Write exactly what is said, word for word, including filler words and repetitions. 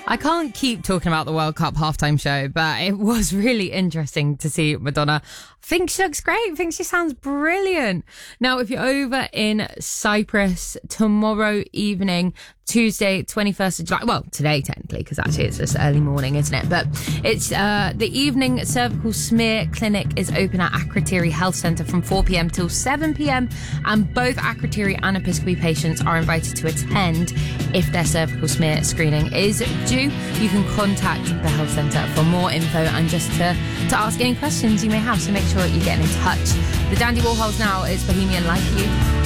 I can't keep talking about the World Cup halftime show, but it was really interesting to see Madonna. I think she looks great. I think she sounds brilliant. Now, if you're over in Cyprus tomorrow evening, Tuesday, twenty-first of July, well, today technically, because actually it's just early morning, isn't it? But it's uh, the evening cervical smear clinic is open at Akrotiri Health Centre from four p.m. till seven p.m. and both Akrotiri and Episcopi patients are invited to attend if their cervical smear screening is due. You can contact the health centre for more info and just to, to ask any questions you may have, so make sure you're getting in touch. The Dandy Warhols now is Bohemian Like You.